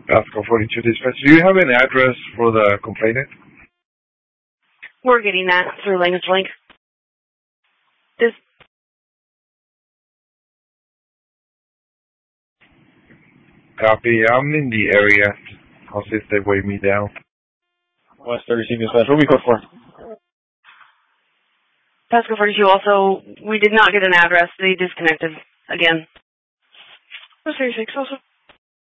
Pasco 42 Dispatch. Do you have an address for the complainant? We're getting that through Language Link. This. Copy. I'm in the area. I'll see if they weigh me down. West 30 Dispatch. What are we code for? Pasco 42 also, we did not get an address. They disconnected again. West 36 also.